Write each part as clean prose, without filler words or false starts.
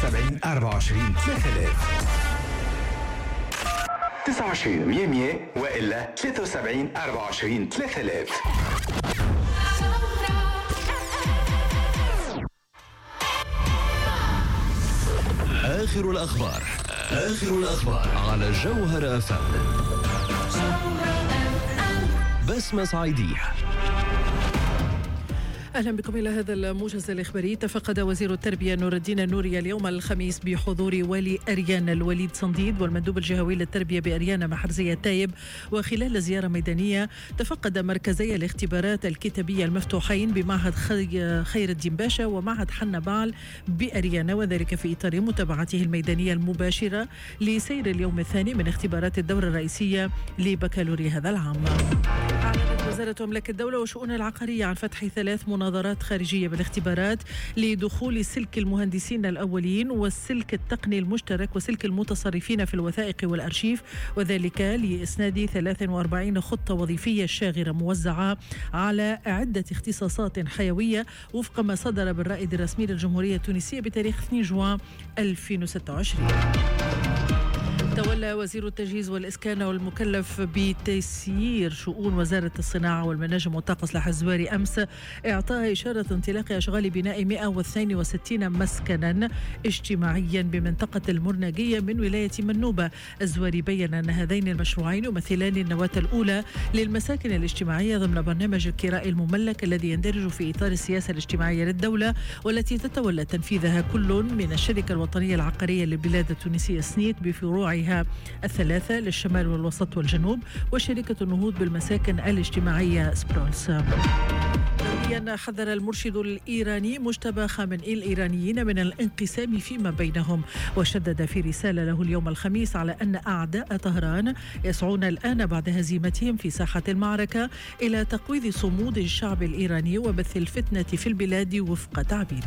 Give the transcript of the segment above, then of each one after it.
73 24 3000. 29 100 وإلا 73 24 3000. آخر الأخبار على جوهر FM. بسمة صعيدية. أهلا بكم إلى هذا الموجز الإخباري. تفقد وزير التربية نور الدين النوري اليوم الخميس بحضور والي أريان الوليد صنديد والمندوب الجهوي للتربية بأريان محرزية تايب، وخلال زيارة ميدانية تفقد مركزي الاختبارات الكتابية المفتوحين بمعهد خير الدين باشا ومعهد حنا بعل بأريان، وذلك في إطار متابعته الميدانية المباشرة لسير اليوم الثاني من اختبارات الدورة الرئيسية لبكالوريا هذا العام. أعلنت وزارة أملاك الدولة وشؤون العقارية عن فتح 3 مناظرات خارجية بالاختبارات لدخول سلك المهندسين الأولين والسلك التقني المشترك وسلك المتصرفين في الوثائق والأرشيف، وذلك لإسناد 43 خطة وظيفية شاغرة موزعة على عدة اختصاصات حيوية وفق ما صدر بالرائد الرسمي للجمهورية التونسية بتاريخ 2 جوان 2026. تولى وزير التجهيز والإسكان والمكلف بتسيير شؤون وزارة الصناعة والمناجم والطاقة سلاح الزواري أمس إعطاء إشارة انطلاق أشغال بناء 162 مسكنا اجتماعيا بمنطقة المرناقية من ولاية منوبة. الزواري بيّن أن هذين المشروعين يمثلان النواة الأولى للمساكن الاجتماعية ضمن برنامج الكراء المملك الذي يندرج في إطار السياسة الاجتماعية للدولة، والتي تتولى تنفيذها كل من الشركة الوطنية العقارية للبلاد التونسية سنيت بفروعها 3 للشمال والوسط والجنوب، وشركة النهوض بالمساكن الاجتماعية سبرولس. حذر المرشد الإيراني مجتبى خامنئي الإيرانيين من الانقسام فيما بينهم، وشدد في رسالة له اليوم الخميس على أن أعداء طهران يسعون الآن بعد هزيمتهم في ساحة المعركة إلى تقويض صمود الشعب الإيراني وبث الفتنة في البلاد وفق تعبيره.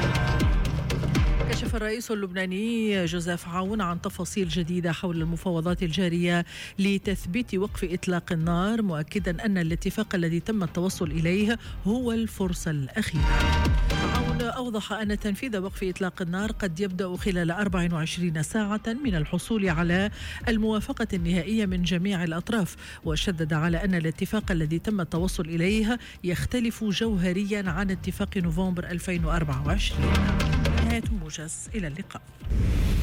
كشف الرئيس اللبناني جوزيف عون عن تفاصيل جديدة حول المفاوضات الجارية لتثبيت وقف إطلاق النار، مؤكدا أن الاتفاق الذي تم التوصل إليه هو الفرصة الأخيرة. عون أوضح أن تنفيذ وقف إطلاق النار قد يبدأ خلال 24 ساعة من الحصول على الموافقة النهائية من جميع الأطراف، وشدد على أن الاتفاق الذي تم التوصل إليه يختلف جوهريا عن اتفاق نوفمبر 2024. نهاية موجز، إلى اللقاء.